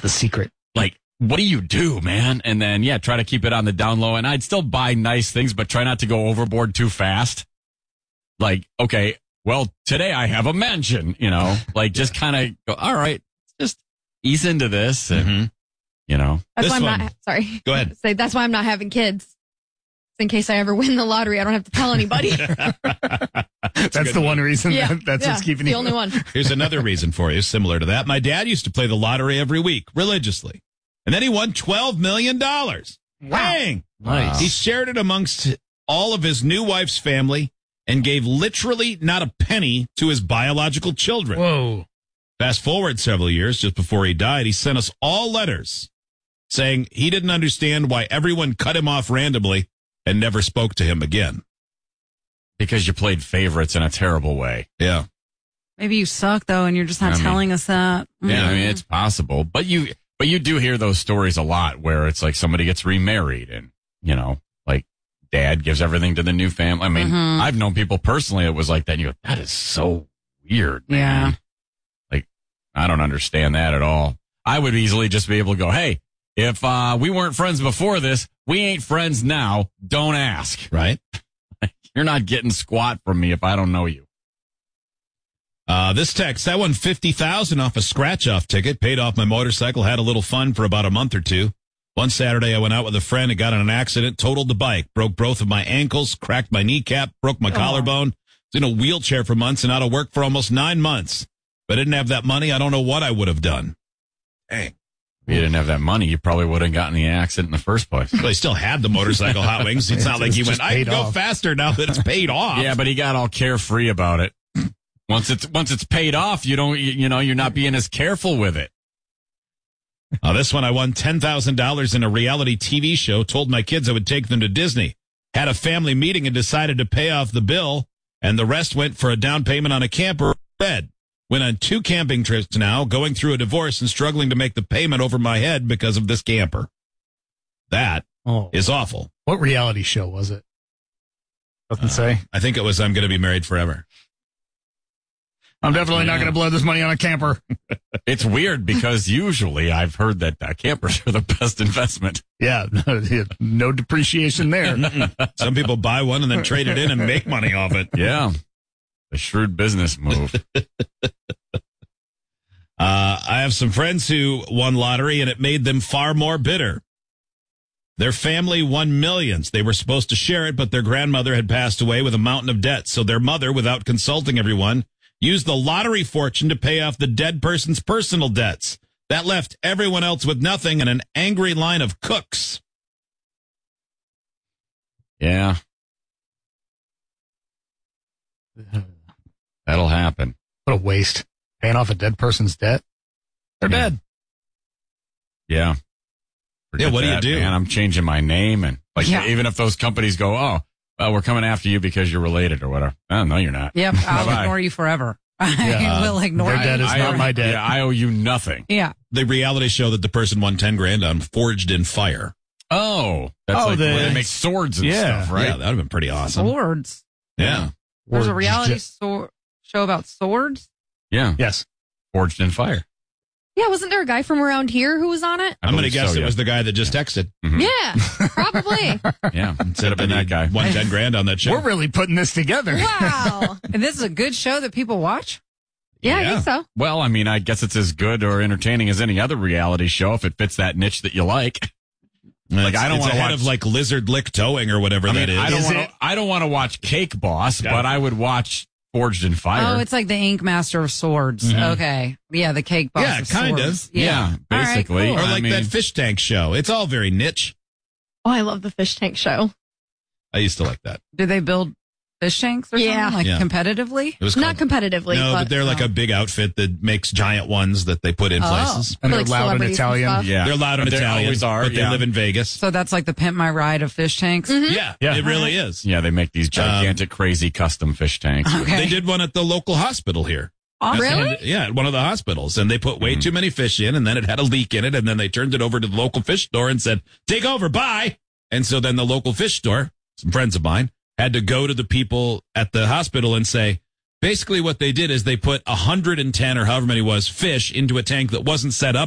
the secret. Like, what do you do, man? And then, try to keep it on the down low. And I'd still buy nice things, but try not to go overboard too fast. Like, okay, well, today I have a mansion, like just kind of go, all right, just ease into this. And, That's why I'm not, sorry. Go ahead. Say that's why I'm not having kids. In case I ever win the lottery, I don't have to tell anybody. That's the one reason. That's what's keeping the you. only one. Here's another reason for you, similar to that. My dad used to play the lottery every week, religiously. And then he won $12 million. Wow. Dang. Nice. He shared it amongst all of his new wife's family and gave literally not a penny to his biological children. Whoa. Fast forward several years, just before he died, he sent us all letters saying he didn't understand why everyone cut him off randomly and never spoke to him again. Because you played favorites in a terrible way. Yeah. Maybe you suck, though, and you're just not telling us that. Yeah, I mean, it's possible. But you do hear those stories a lot where it's like somebody gets remarried and, like dad gives everything to the new family. I mean, I've known people personally that was like that. And you go, that is so weird, man. Yeah. Like, I don't understand that at all. I would easily just be able to go, hey, if we weren't friends before this, we ain't friends now. Don't ask. Right? You're not getting squat from me if I don't know you. This text, I won $50,000 off a scratch-off ticket, paid off my motorcycle, had a little fun for about a month or two. One Saturday, I went out with a friend and got in an accident, totaled the bike, broke both of my ankles, cracked my kneecap, broke my collarbone. Was in a wheelchair for months and out of work for almost 9 months. If I didn't have that money, I don't know what I would have done. Dang. If you didn't have that money, you probably wouldn't have gotten in the accident in the first place. Well, he still had the motorcycle Hot Wings. It's not like he went, I can go faster now that it's paid off. Yeah, but he got all carefree about it. Once it's paid off, you're not being as careful with it. This one, I won $10,000 in a reality TV show, told my kids I would take them to Disney, had a family meeting and decided to pay off the bill, and the rest went for a down payment on a camper bed. Went on 2 camping trips now, going through a divorce and struggling to make the payment over my head because of this camper. That is awful. What reality show was it? Doesn't say. I think it was I'm Going to Be Married Forever. I'm definitely not going to blow this money on a camper. It's weird because usually I've heard that campers are the best investment. Yeah, no depreciation there. Some people buy one and then trade it in and make money off it. Yeah. A shrewd business move. I have some friends who won lottery and it made them far more bitter. Their family won millions. They were supposed to share it, but their grandmother had passed away with a mountain of debt. So their mother, without consulting everyone, used the lottery fortune to pay off the dead person's personal debts. That left everyone else with nothing and an angry line of cooks. Yeah. That'll happen. What a waste. Paying off a dead person's debt. They're dead. Yeah. Forget what that, do you do? Man, I'm changing my name. And even if those companies go, oh, well, we're coming after you because you're related or whatever. Oh, no, you're not. Yep. I'll ignore you forever. I will ignore you. Their debt is not my debt. Yeah, I owe you nothing. Yeah. The reality show that the person won $10,000 on Forged in Fire. Oh. That's like where they make swords and stuff, right? Yeah, that would have been pretty awesome. Swords. Yeah. There's a reality show about swords? Yeah. Yes. Forged in Fire. Yeah, wasn't there a guy from around here who was on it? I'm going to guess it was the guy that just texted. Mm-hmm. Yeah, probably. Yeah, instead of that guy. Won $10,000 on that show. We're really putting this together. Wow. And this is a good show that people watch? Yeah, I think so. Well, I mean, I guess it's as good or entertaining as any other reality show if it fits that niche that you like. Like I don't want to watch of like Lizard Lick Towing or whatever that is. I don't want to watch Cake Boss, but I would watch Forged in Fire. Oh, it's like the Ink Master of Swords. Mm-hmm. Okay. Yeah, the Cake Boss. Yeah, of kind Swords. of. Yeah, basically. All right, cool. Or like that fish tank show. It's all very niche. Oh, I love the fish tank show. I used to like that. Do they build fish tanks or something? Like competitively? It was not competitively. No, but they're like a big outfit that makes giant ones that they put in places. And they're like loud in Italian. Yeah. They're loud in Italian. Always are, but they live in Vegas. So that's like the Pimp My Ride of fish tanks? Mm-hmm. Yeah, it really is. Yeah, they make these gigantic, crazy custom fish tanks. Okay. They did one at the local hospital here. Oh, really? Yeah, at one of the hospitals. And they put way too many fish in, and then it had a leak in it, and then they turned it over to the local fish store and said, take over, bye. And so then the local fish store, some friends of mine, had to go to the people at the hospital and say, basically what they did is they put 110 or however many was fish into a tank that wasn't set up yet,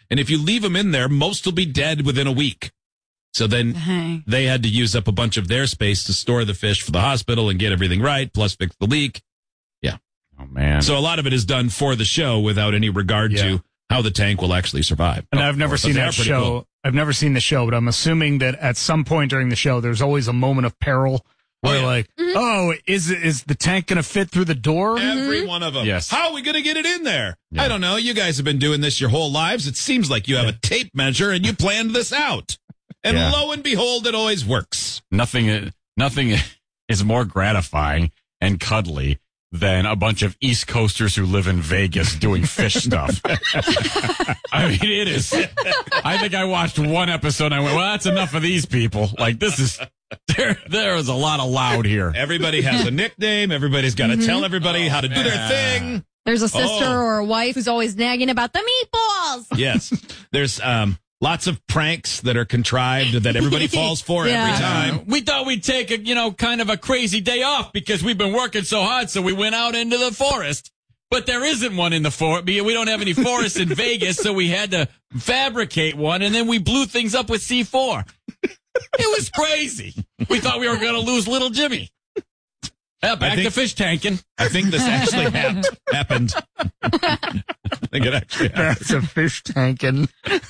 And if you leave them in there, most will be dead within a week. So then Dang. they had to use up a bunch of their space to store the fish for the hospital and get everything right, plus fix the leak. Yeah. Oh, man. So a lot of it is done for the show without any regard to how the tank will actually survive. And I've never seen that show. Cool. I've never seen the show, but I'm assuming that at some point during the show, there's always a moment of peril where like, oh, is the tank going to fit through the door? Every one of them. Yes. How are we going to get it in there? Yeah. I don't know. You guys have been doing this your whole lives. It seems like you have a tape measure and you planned this out. And lo and behold, it always works. Nothing is more gratifying and cuddly than a bunch of East Coasters who live in Vegas doing fish stuff. I mean, it is. I think I watched one episode and I went, well, that's enough of these people. Like, this is, there is a lot of loud here. Everybody has a nickname. Everybody's got to tell everybody how to do their thing. There's a sister or a wife who's always nagging about the meatballs. Yes. There's lots of pranks that are contrived that everybody falls for every time. We thought we'd take a, kind of a crazy day off because we've been working so hard, so we went out into the forest. But there isn't one in the forest. We don't have any forests in Vegas, so we had to fabricate one, and then we blew things up with C4. It was crazy. We thought we were going to lose little Jimmy. Back to fish tanking. I think this actually happened. I think it actually happened. That's a fish tanking.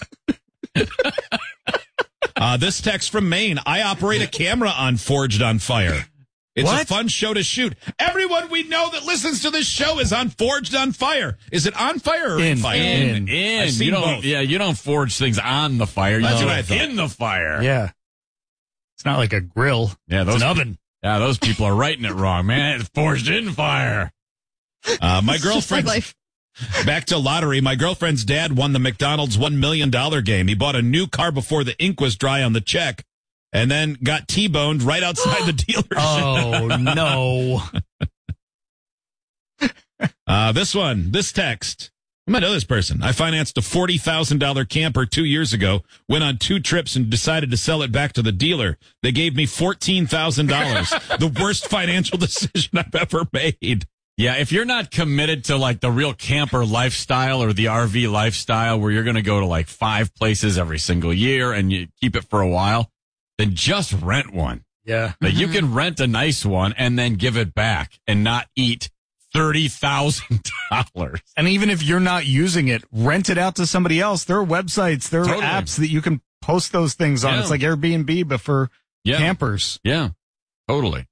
This text from Maine. I operate a camera on Forged on Fire. It's a fun show to shoot. Everyone we know that listens to this show is on Forged on Fire. Is it on fire or in fire? In. I've seen both. Yeah, you don't forge things on the fire. You That's do what I it thought. in the fire. Yeah. It's not like a grill. Yeah, It's an oven. Yeah, those people are writing it wrong, man. It's forged in fire. My girlfriend. Back to lottery. My girlfriend's dad won the McDonald's $1 million game. He bought a new car before the ink was dry on the check and then got T-boned right outside the dealership. Oh, no. This text. I might know this person. I financed a $40,000 camper 2 years ago, went on 2 trips and decided to sell it back to the dealer. They gave me $14,000. The worst financial decision I've ever made. Yeah, if you're not committed to like the real camper lifestyle or the RV lifestyle where you're going to go to like 5 places every single year and you keep it for a while, then just rent one. Yeah. Like you can rent a nice one and then give it back and not eat $30,000. And even if you're not using it, rent it out to somebody else. There are websites, there are Totally. apps that you can post those things on. Yeah. It's like Airbnb, but for campers. Yeah, totally.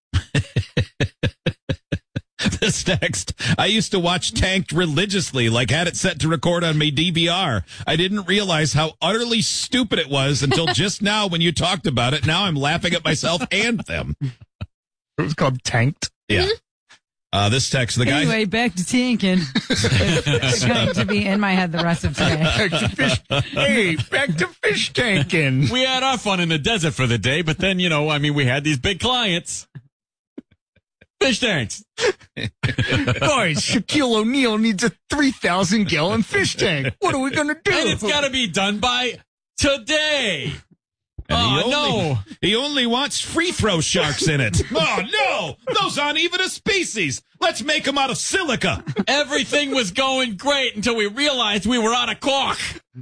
This text. I used to watch Tanked religiously, like had it set to record on my DVR. I didn't realize how utterly stupid it was until just now when you talked about it. Now I'm laughing at myself and them. It was called Tanked. Yeah. This text, the guy. Anyway, back to tanking. It's going to be in my head the rest of today. Back to fish. Hey, back to fish tanking. We had our fun in the desert for the day, but then, we had these big clients. Fish tanks. Boys, Shaquille O'Neal needs a 3,000-gallon fish tank. What are we going to do? And it's got to be done by today. And he only wants free throw sharks in it. Oh, no. Those aren't even a species. Let's make them out of silica. Everything was going great until we realized we were out of caulk.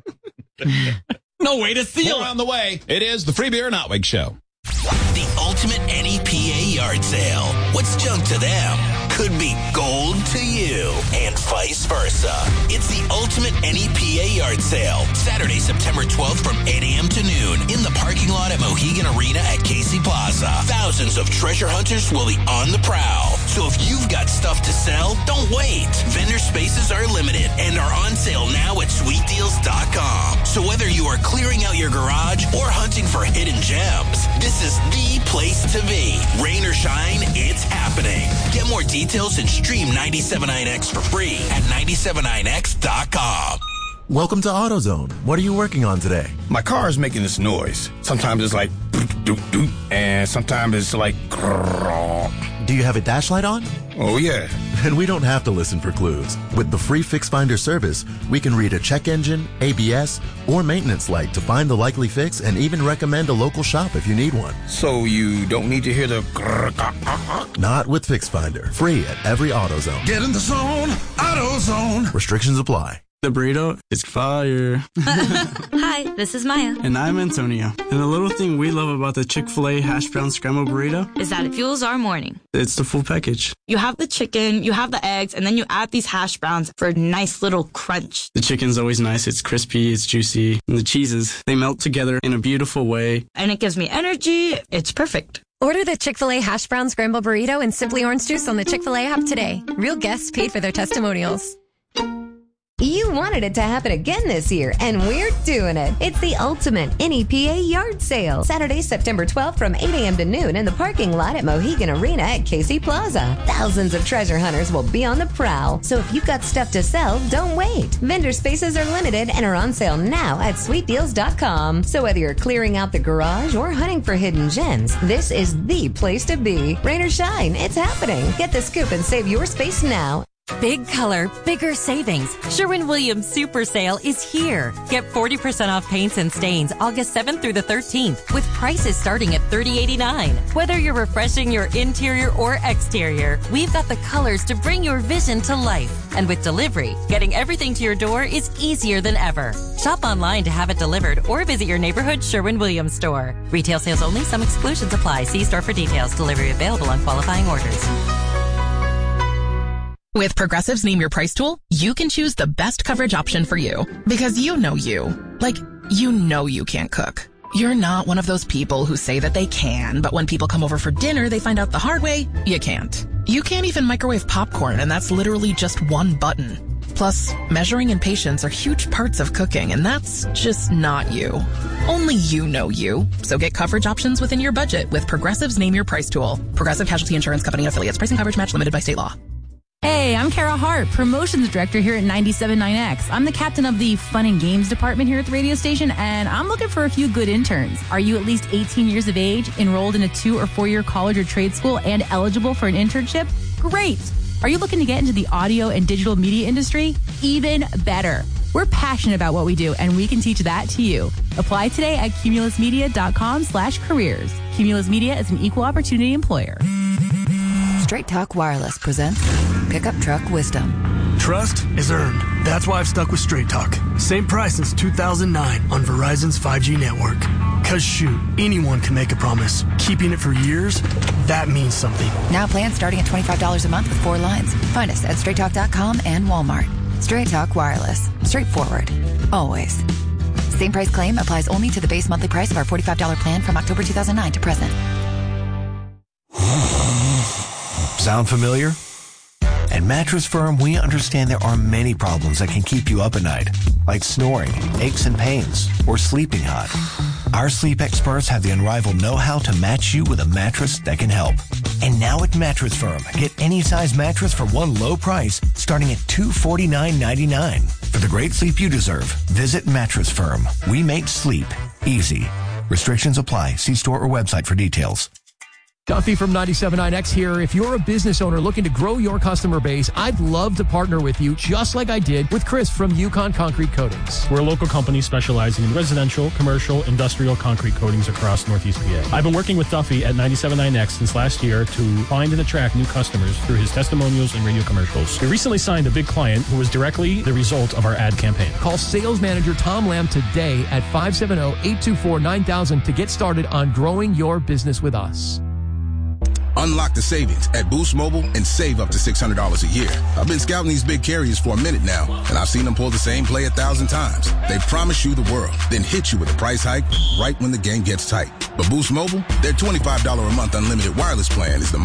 No way to seal More it. on the way. It is the Free Beer and Outwig Show. The ultimate NEPA yard sale. What's junk to them could be gold to you, and vice versa. It's the ultimate NEPA yard sale. Saturday, September 12th from 8 a.m. to noon in the parking lot at Mohegan Arena at Casey Plaza. Thousands of treasure hunters will be on the prowl. So if you've got stuff to sell, don't wait. Vendor spaces are limited and are on sale now at sweetdeals.com. So whether you are clearing out your garage or hunting for hidden gems, this is the place to be. Rain or shine, it's happening. Get more details and stream 97.9X for free at 97.9X.com. Welcome to AutoZone. What are you working on today? My car is making this noise. Sometimes it's like doop doop, and sometimes it's like grrrr. Do you have a dash light on? Oh yeah. Then we don't have to listen for clues. With the free Fix Finder service, we can read a check engine, ABS, or maintenance light to find the likely fix and even recommend a local shop if you need one. So you don't need to hear the grrrr. Not with Fix Finder. Free at every AutoZone. Get in the zone, AutoZone. Restrictions apply. The burrito is fire. Hi, this is Maya. And I'm Antonio. And the little thing we love about the Chick-fil-A hash brown scrambled burrito is that it fuels our morning. It's the full package. You have the chicken, you have the eggs, and then you add these hash browns for a nice little crunch. The chicken's always nice. It's crispy, it's juicy. And the cheeses, they melt together in a beautiful way. And it gives me energy. It's perfect. Order the Chick-fil-A hash brown scrambled burrito and Simply Orange Juice on the Chick-fil-A app today. Real guests paid for their testimonials. You wanted it to happen again this year, and we're doing it. It's the ultimate NEPA yard sale. Saturday, September 12th from 8 a.m. to noon in the parking lot at Mohegan Arena at Casey Plaza. Thousands of treasure hunters will be on the prowl. So if you've got stuff to sell, don't wait. Vendor spaces are limited and are on sale now at sweetdeals.com. So whether you're clearing out the garage or hunting for hidden gems, this is the place to be. Rain or shine, it's happening. Get the scoop and save your space now. Big color, bigger savings. Sherwin-Williams Super Sale is here. Get 40% off paints and stains August 7th through the 13th with prices starting at $30.89. Whether you're refreshing your interior or exterior, we've got the colors to bring your vision to life. And with delivery, getting everything to your door is easier than ever. Shop online to have it delivered or visit your neighborhood Sherwin-Williams store. Retail sales only. Some exclusions apply. See store for details. Delivery available on qualifying orders. With Progressive's Name Your Price tool, you can choose the best coverage option for you. Because you know you. Like, you know you can't cook. You're not one of those people who say that they can, but when people come over for dinner, they find out the hard way, you can't. You can't even microwave popcorn, and that's literally just one button. Plus, measuring and patience are huge parts of cooking, and that's just not you. Only you know you. So get coverage options within your budget with Progressive's Name Your Price tool. Progressive Casualty Insurance Company and affiliates. Pricing coverage match limited by state law. Hey, I'm Kara Hart, Promotions Director here at 97.9X. I'm the captain of the Fun and Games department here at the radio station, and I'm looking for a few good interns. Are you at least 18 years of age, enrolled in a 2 or 4 year college or trade school, and eligible for an internship? Great! Are you looking to get into the audio and digital media industry? Even better. We're passionate about what we do, and we can teach that to you. Apply today at cumulusmedia.com/careers. Cumulus Media is an equal opportunity employer. Straight Talk Wireless presents Pickup Truck Wisdom. Trust is earned. That's why I've stuck with Straight Talk. Same price since 2009 on Verizon's 5G network. Cause shoot, anyone can make a promise. Keeping it for years, that means something. Now plans starting at $25 a month with 4 lines. Find us at straighttalk.com and Walmart. Straight Talk Wireless. Straightforward. Always. Same price claim applies only to the base monthly price of our $45 plan from October 2009 to present. Sound familiar? At Mattress Firm, we understand there are many problems that can keep you up at night, like snoring, aches and pains, or sleeping hot. Our sleep experts have the unrivaled know-how to match you with a mattress that can help. And now at Mattress Firm, get any size mattress for one low price, starting at $249.99. For the great sleep you deserve, visit Mattress Firm. We make sleep easy. Restrictions apply. See store or website for details. Duffy from 97.9X here. If you're a business owner looking to grow your customer base, I'd love to partner with you, just like I did with Chris from Yukon Concrete Coatings. We're a local company specializing in residential, commercial, industrial concrete coatings across Northeast PA. I've been working with Duffy at 97.9X since last year to find and attract new customers through his testimonials and radio commercials. We recently signed a big client who was directly the result of our ad campaign. Call sales manager Tom Lamb today at 570-824-9000 to get started on growing your business with us. Unlock the savings at Boost Mobile and save up to $600 a year. I've been scouting these big carriers for a minute now, and I've seen them pull the same play 1,000 times. They promise you the world, then hit you with a price hike right when the game gets tight. But Boost Mobile, their $25 a month unlimited wireless plan is the